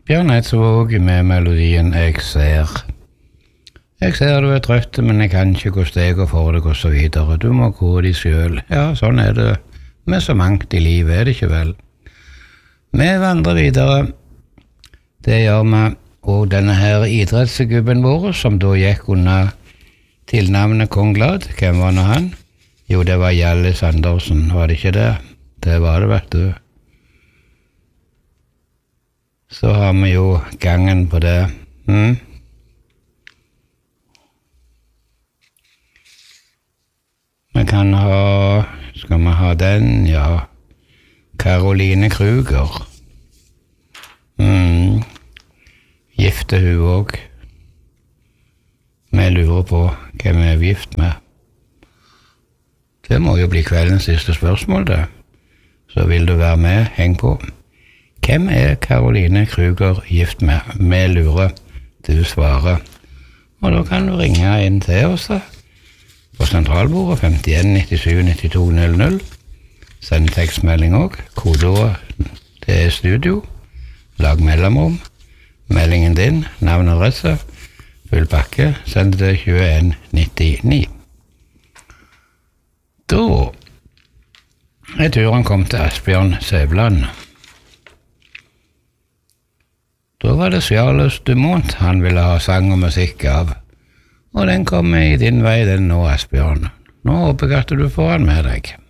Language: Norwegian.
Bjørn Eidsvåg med melodien Jeg ser. Jeg ser du trøtt, men jeg kan ikke hvordan det går for deg og så videre. Du må gå de selv. Ja, sånn det med så mangt i livet, det ikke vel? Vi vandrer videre. Det gjør vi. Og denne her idrettsgubben vår, som da gikk under tilnavnet Kong Glad, hvem var nå han? Jo, det var Hjallis Andersen, var det ikke det? Det var det, vet du. Så har vi jo gangen på det. Skal vi ha den? Ja. Caroline Kruger. Gifte hun også. Vi lurer på hvem vi gift med. Det må jo bli kveldens siste spørsmål, det. Så vil du være med, heng på. Hvem Caroline Kruger gift med? Vi lurer, du svarer. Og da kan du ringe inn til oss da. På sentralbordet 51 97 92 00. Send tekstmelding også. Kodeord til studio. Lag mellomrom. Meldingen din, navn og adresse. Full pakke. Send det til 2199. Da turen kom til Asbjørn Sævland. Da var det Charles Dumont han ville ha sang og musikk av. Og den kom i din vei, den nå, Asbjørn. Nå håper jeg at du får han med deg.